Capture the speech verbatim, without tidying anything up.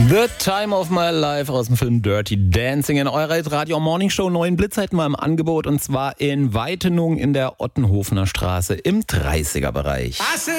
The Time of My Life aus dem Film Dirty Dancing in eurer Radio Morning Show. Neuen Blitzzeiten mal im Angebot und zwar in Weitenung in der Ottenhofener Straße im dreißiger Bereich.